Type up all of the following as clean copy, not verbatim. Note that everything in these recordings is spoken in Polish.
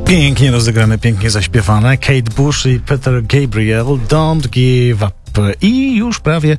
Pięknie rozegrane, pięknie zaśpiewane. Kate Bush i Peter Gabriel, Don't Give Up. I już prawie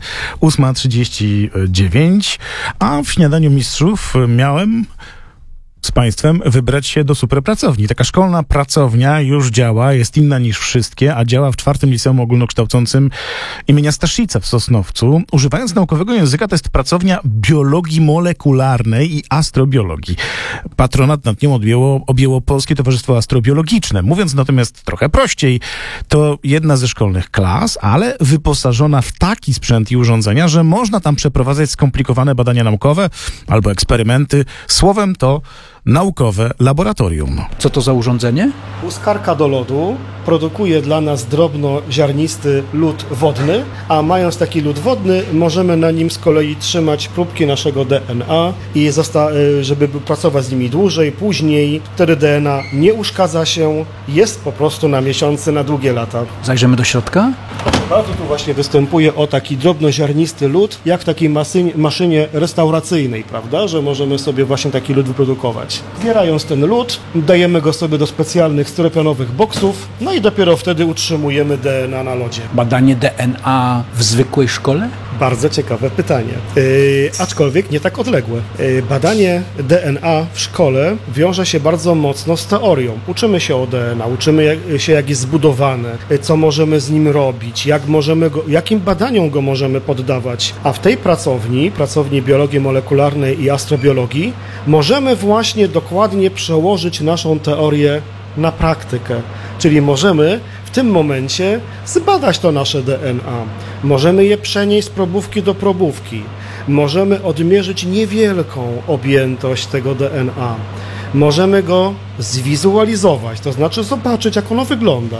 8:39, a w Śniadaniu Mistrzów miałem z Państwem wybrać się do superpracowni. Taka szkolna pracownia już działa, jest inna niż wszystkie, a działa w 4. Liceum Ogólnokształcącym imienia Staszica w Sosnowcu. Używając naukowego języka, to jest pracownia biologii molekularnej i astrobiologii. Patronat nad nią objęło Polskie Towarzystwo Astrobiologiczne. Mówiąc natomiast trochę prościej, to jedna ze szkolnych klas, ale wyposażona w taki sprzęt i urządzenia, że można tam przeprowadzać skomplikowane badania naukowe albo eksperymenty. Słowem to naukowe laboratorium. Co to za urządzenie? Łuskarka do lodu produkuje dla nas drobnoziarnisty lód wodny, a mając taki lód wodny, możemy na nim z kolei trzymać próbki naszego DNA i żeby pracować z nimi dłużej, później. Wtedy DNA nie uszkadza się, jest po prostu na miesiące, na długie lata. Zajrzymy do środka? Proszę bardzo, tu właśnie występuje taki drobnoziarnisty lód, jak w takiej maszynie restauracyjnej, prawda, że możemy sobie właśnie taki lód wyprodukować. Zbierając ten lód, dajemy go sobie do specjalnych styropianowych boksów, no i dopiero wtedy utrzymujemy DNA na lodzie. Badanie DNA w zwykłej szkole? Bardzo ciekawe pytanie, aczkolwiek nie tak odległe. Badanie DNA w szkole wiąże się bardzo mocno z teorią. Uczymy się o DNA, uczymy się jak jest zbudowane, co możemy z nim robić, jakim badaniom go możemy poddawać. A w tej pracowni biologii molekularnej i astrobiologii, możemy właśnie dokładnie przełożyć naszą teorię na praktykę. Czyli możemy w tym momencie zbadać to nasze DNA. Możemy je przenieść z probówki do probówki. Możemy odmierzyć niewielką objętość tego DNA. Możemy go zwizualizować, to znaczy zobaczyć, jak ono wygląda.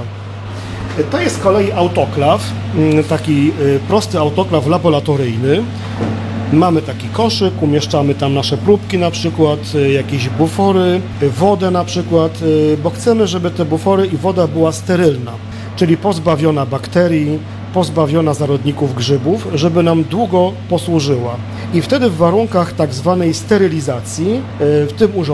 To jest z kolei autoklaw, taki prosty autoklaw laboratoryjny. Mamy taki koszyk, umieszczamy tam nasze próbki na przykład, jakieś bufory, wodę na przykład, bo chcemy, żeby te bufory i woda była sterylna, czyli pozbawiona bakterii, pozbawiona zarodników grzybów, żeby nam długo posłużyła. I wtedy w warunkach tak zwanej sterylizacji w tym urządzeniu